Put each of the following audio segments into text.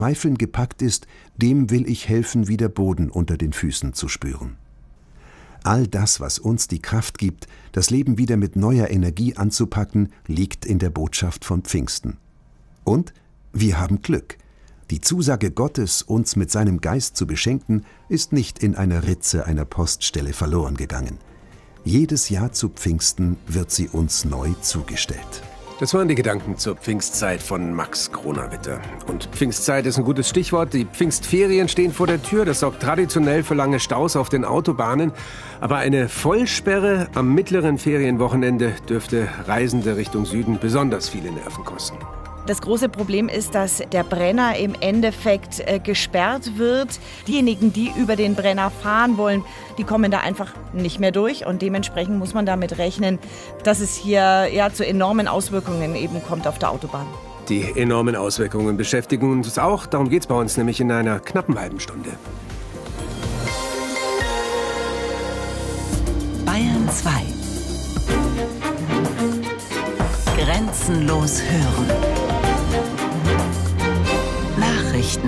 Zweifeln gepackt ist, dem will ich helfen, wieder Boden unter den Füßen zu spüren. All das, was uns die Kraft gibt, das Leben wieder mit neuer Energie anzupacken, liegt in der Botschaft von Pfingsten. Und wir haben Glück. Die Zusage Gottes, uns mit seinem Geist zu beschenken, ist nicht in einer Ritze einer Poststelle verloren gegangen. Jedes Jahr zu Pfingsten wird sie uns neu zugestellt. Das waren die Gedanken zur Pfingstzeit von Max Kronawitter. Und Pfingstzeit ist ein gutes Stichwort. Die Pfingstferien stehen vor der Tür. Das sorgt traditionell für lange Staus auf den Autobahnen. Aber eine Vollsperre am mittleren Ferienwochenende dürfte Reisende Richtung Süden besonders viele Nerven kosten. Das große Problem ist, dass der Brenner im Endeffekt gesperrt wird. Diejenigen, die über den Brenner fahren wollen, die kommen da einfach nicht mehr durch. Und dementsprechend muss man damit rechnen, dass es hier zu enormen Auswirkungen eben kommt auf der Autobahn. Die enormen Auswirkungen beschäftigen uns auch. Darum geht es bei uns nämlich in einer knappen halben Stunde. Bayern 2. Grenzenlos hören. Nachrichten.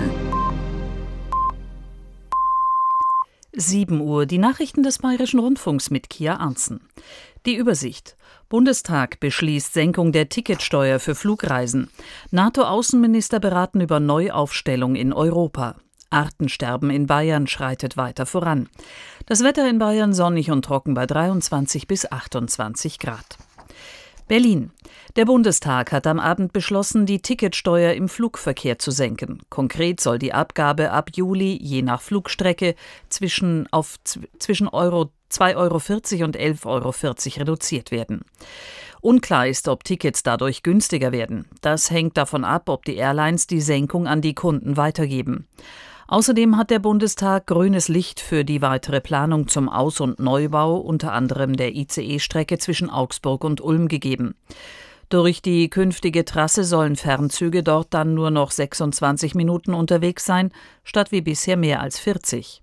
7 Uhr, die Nachrichten des Bayerischen Rundfunks mit Kia Arntzen. Die Übersicht. Bundestag beschließt Senkung der Ticketsteuer für Flugreisen. NATO-Außenminister beraten über Neuaufstellung in Europa. Artensterben in Bayern schreitet weiter voran. Das Wetter in Bayern sonnig und trocken bei 23 bis 28 Grad. Berlin. Der Bundestag hat am Abend beschlossen, die Ticketsteuer im Flugverkehr zu senken. Konkret soll die Abgabe ab Juli je nach Flugstrecke zwischen 2,40 € und 11,40 € reduziert werden. Unklar ist, ob Tickets dadurch günstiger werden. Das hängt davon ab, ob die Airlines die Senkung an die Kunden weitergeben. Außerdem hat der Bundestag grünes Licht für die weitere Planung zum Aus- und Neubau, unter anderem der ICE-Strecke zwischen Augsburg und Ulm, gegeben. Durch die künftige Trasse sollen Fernzüge dort dann nur noch 26 Minuten unterwegs sein, statt wie bisher mehr als 40.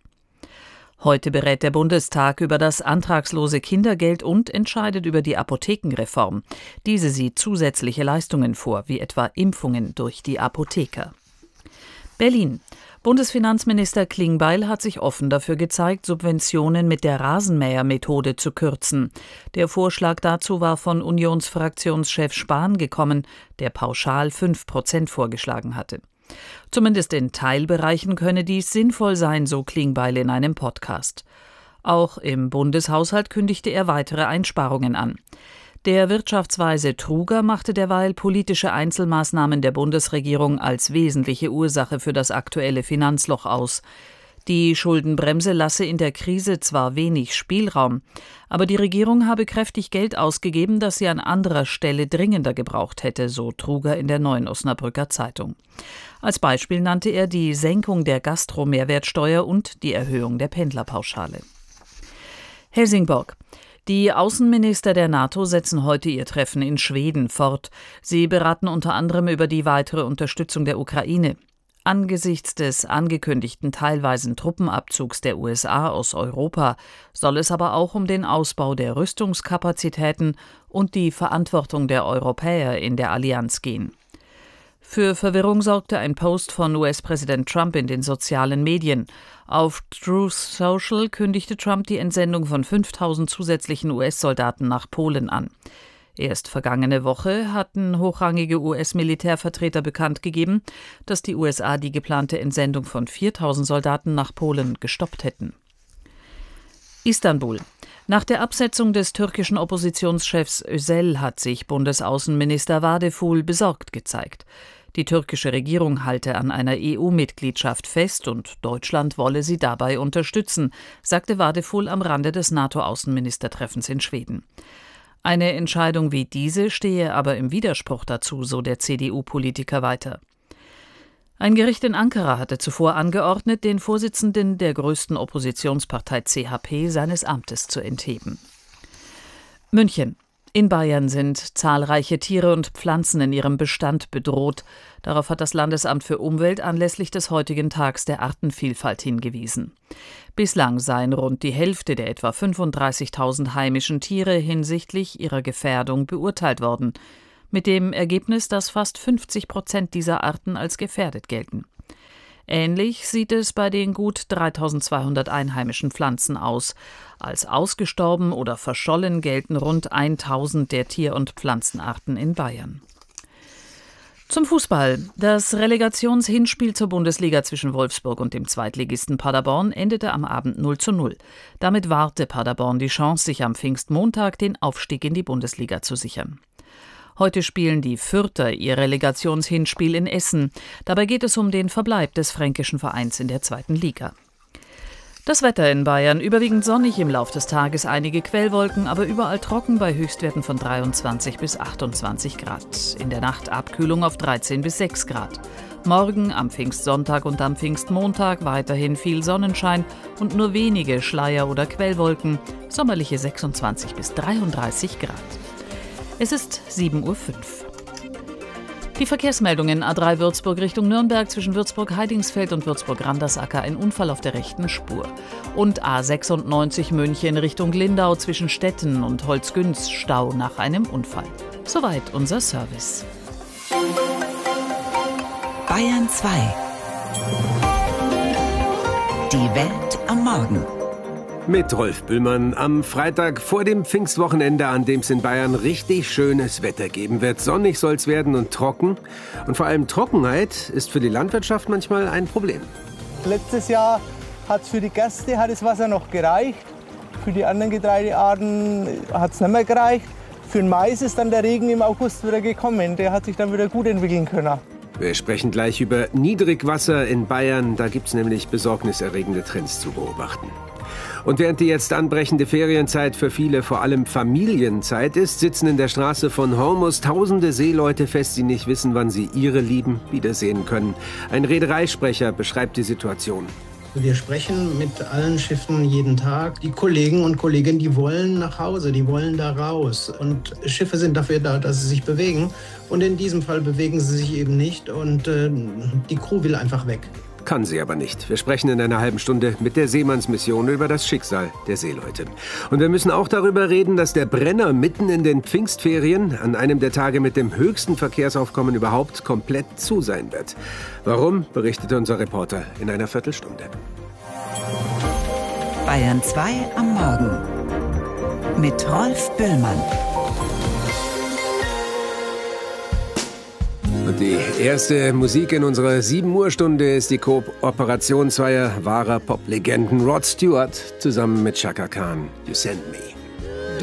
Heute berät der Bundestag über das antragslose Kindergeld und entscheidet über die Apothekenreform. Diese sieht zusätzliche Leistungen vor, wie etwa Impfungen durch die Apotheker. Berlin. Bundesfinanzminister Klingbeil hat sich offen dafür gezeigt, Subventionen mit der Rasenmähermethode zu kürzen. Der Vorschlag dazu war von Unionsfraktionschef Spahn gekommen, der pauschal 5% vorgeschlagen hatte. Zumindest in Teilbereichen könne dies sinnvoll sein, so Klingbeil in einem Podcast. Auch im Bundeshaushalt kündigte er weitere Einsparungen an. Der Wirtschaftsweise Truger machte derweil politische Einzelmaßnahmen der Bundesregierung als wesentliche Ursache für das aktuelle Finanzloch aus. Die Schuldenbremse lasse in der Krise zwar wenig Spielraum, aber die Regierung habe kräftig Geld ausgegeben, das sie an anderer Stelle dringender gebraucht hätte, so Truger in der Neuen Osnabrücker Zeitung. Als Beispiel nannte er die Senkung der Gastro-Mehrwertsteuer und die Erhöhung der Pendlerpauschale. Helsingborg. Die Außenminister der NATO setzen heute ihr Treffen in Schweden fort. Sie beraten unter anderem über die weitere Unterstützung der Ukraine. Angesichts des angekündigten teilweisen Truppenabzugs der USA aus Europa soll es aber auch um den Ausbau der Rüstungskapazitäten und die Verantwortung der Europäer in der Allianz gehen. Für Verwirrung sorgte ein Post von US-Präsident Trump in den sozialen Medien. Auf Truth Social kündigte Trump die Entsendung von 5.000 zusätzlichen US-Soldaten nach Polen an. Erst vergangene Woche hatten hochrangige US-Militärvertreter bekannt gegeben, dass die USA die geplante Entsendung von 4.000 Soldaten nach Polen gestoppt hätten. Istanbul. Nach der Absetzung des türkischen Oppositionschefs Özel hat sich Bundesaußenminister Vadeful besorgt gezeigt. Die türkische Regierung halte an einer EU-Mitgliedschaft fest und Deutschland wolle sie dabei unterstützen, sagte Vadeful am Rande des NATO-Außenministertreffens in Schweden. Eine Entscheidung wie diese stehe aber im Widerspruch dazu, so der CDU-Politiker weiter. Ein Gericht in Ankara hatte zuvor angeordnet, den Vorsitzenden der größten Oppositionspartei CHP seines Amtes zu entheben. München. In Bayern sind zahlreiche Tiere und Pflanzen in ihrem Bestand bedroht. Darauf hat das Landesamt für Umwelt anlässlich des heutigen Tags der Artenvielfalt hingewiesen. Bislang seien rund die Hälfte der etwa 35.000 heimischen Tiere hinsichtlich ihrer Gefährdung beurteilt worden. Mit dem Ergebnis, dass fast 50% dieser Arten als gefährdet gelten. Ähnlich sieht es bei den gut 3200 einheimischen Pflanzen aus. Als ausgestorben oder verschollen gelten rund 1000 der Tier- und Pflanzenarten in Bayern. Zum Fußball. Das Relegationshinspiel zur Bundesliga zwischen Wolfsburg und dem Zweitligisten Paderborn endete am Abend 0:0. Damit wahrte Paderborn die Chance, sich am Pfingstmontag den Aufstieg in die Bundesliga zu sichern. Heute spielen die Fürther ihr Relegationshinspiel in Essen. Dabei geht es um den Verbleib des fränkischen Vereins in der 2. Liga. Das Wetter in Bayern: überwiegend sonnig, im Lauf des Tages einige Quellwolken, aber überall trocken bei Höchstwerten von 23 bis 28 Grad. In der Nacht Abkühlung auf 13 bis 6 Grad. Morgen, am Pfingstsonntag und am Pfingstmontag weiterhin viel Sonnenschein und nur wenige Schleier- oder Quellwolken, sommerliche 26 bis 33 Grad. Es ist 7:05 Uhr. Die Verkehrsmeldungen: A3 Würzburg Richtung Nürnberg, zwischen Würzburg-Heidingsfeld und Würzburg-Randersacker ein Unfall auf der rechten Spur. Und A96 München Richtung Lindau, zwischen Stetten und Holzgünz Stau nach einem Unfall. Soweit unser Service. Bayern 2. Die Welt am Morgen. Mit Rolf Bühlmann am Freitag vor dem Pfingstwochenende, an dem es in Bayern richtig schönes Wetter geben wird. Sonnig soll es werden und trocken. Und vor allem Trockenheit ist für die Landwirtschaft manchmal ein Problem. Letztes Jahr hat es für die Gerste das Wasser noch gereicht. Für die anderen Getreidearten hat es nicht mehr gereicht. Für den Mais ist dann der Regen im August wieder gekommen. Der hat sich dann wieder gut entwickeln können. Wir sprechen gleich über Niedrigwasser in Bayern. Da gibt es nämlich besorgniserregende Trends zu beobachten. Und während die jetzt anbrechende Ferienzeit für viele vor allem Familienzeit ist, sitzen in der Straße von Hormuz tausende Seeleute fest, die nicht wissen, wann sie ihre Lieben wiedersehen können. Ein Reedereisprecher beschreibt die Situation. Wir sprechen mit allen Schiffen jeden Tag. Die Kollegen und Kolleginnen, die wollen nach Hause, die wollen da raus. Und Schiffe sind dafür da, dass sie sich bewegen. Und in diesem Fall bewegen sie sich eben nicht und die Crew will einfach weg. Kann sie aber nicht. Wir sprechen in einer halben Stunde mit der Seemannsmission über das Schicksal der Seeleute. Und wir müssen auch darüber reden, dass der Brenner mitten in den Pfingstferien an einem der Tage mit dem höchsten Verkehrsaufkommen überhaupt komplett zu sein wird. Warum, berichtet unser Reporter in einer Viertelstunde. Bayern 2 am Morgen mit Rolf Bühlmann. Und die erste Musik in unserer 7-Uhr-Stunde ist die Kooperation zweier wahrer Pop-Legenden, Rod Stewart zusammen mit Chaka Khan, You Send Me.